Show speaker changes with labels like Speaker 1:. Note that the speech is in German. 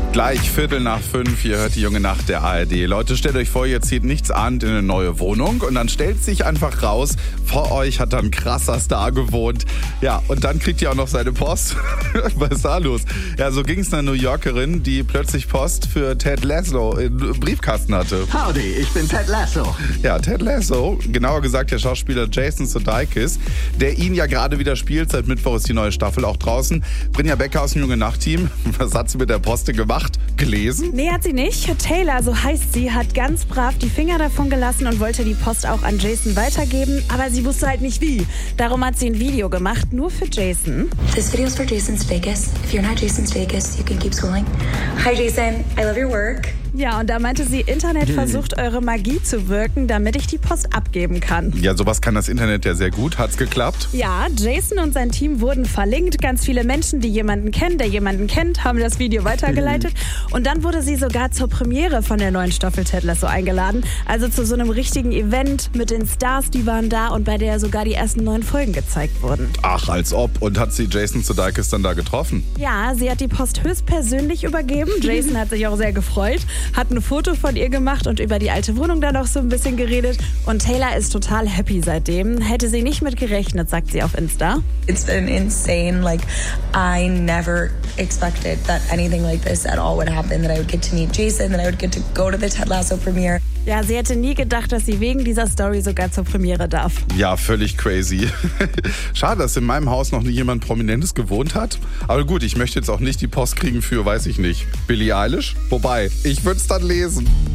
Speaker 1: Gleich 5:15, ihr hört die junge Nacht der ARD. Leute, stellt euch vor, ihr zieht nichts ahnt in eine neue Wohnung und dann stellt sich einfach raus, vor euch hat da ein krasser Star gewohnt. Ja, und dann kriegt ihr auch noch seine Post. Was ist da los? Ja, so ging es einer New Yorkerin, die plötzlich Post für Ted Lasso im Briefkasten hatte.
Speaker 2: Howdy, ich bin Ted Lasso.
Speaker 1: Ja, Ted Lasso, genauer gesagt der Schauspieler Jason Sudeikis, der ihn ja gerade wieder spielt. Seit Mittwoch ist die neue Staffel auch draußen. Brinja Becker aus dem junge Nacht-Team. Was hat sie mit der Post gemacht? Gelesen?
Speaker 3: Nee, hat sie nicht. Taylor, so heißt sie, hat ganz brav die Finger davon gelassen und wollte die Post auch an Jason weitergeben, aber sie wusste halt nicht wie. Darum hat sie ein Video gemacht, nur für Jason.
Speaker 4: This video is for Jason Sudeikis. If you're not Jason Sudeikis, you can keep scrolling. Hi Jason, I love your work.
Speaker 3: Ja, und da meinte sie, Internet versucht eure Magie zu wirken, damit ich die Post abgeben kann.
Speaker 1: Ja, sowas kann das Internet ja sehr gut. Hat's geklappt?
Speaker 3: Ja, Jason und sein Team wurden verlinkt. Ganz viele Menschen, die jemanden kennen, der jemanden kennt, haben das Video weitergeleitet. Und dann wurde sie sogar zur Premiere von der neuen Staffel Ted Lasso eingeladen. Also zu so einem richtigen Event mit den Stars, die waren da und bei der sogar die ersten 9 Folgen gezeigt wurden.
Speaker 1: Ach, als ob. Und hat sie Jason Sudeikis dann da getroffen?
Speaker 3: Ja, sie hat die Post höchstpersönlich übergeben. Jason hat sich auch sehr gefreut, hat ein Foto von ihr gemacht und über die alte Wohnung dann noch so ein bisschen geredet. Und Taylor ist total happy seitdem. Hätte sie nicht mit gerechnet, sagt sie auf Insta.
Speaker 4: It's been insane. Like, I never expected that anything like this at all would happen, that I would get to meet Jason, that I would get to go to the Ted Lasso premiere.
Speaker 3: Ja, sie hätte nie gedacht, dass sie wegen dieser Story sogar zur Premiere darf.
Speaker 1: Ja, völlig crazy. Schade, dass in meinem Haus noch nie jemand Prominentes gewohnt hat. Aber gut, ich möchte jetzt auch nicht die Post kriegen für, weiß ich nicht, Billie Eilish. Wobei, ich würde es dann lesen.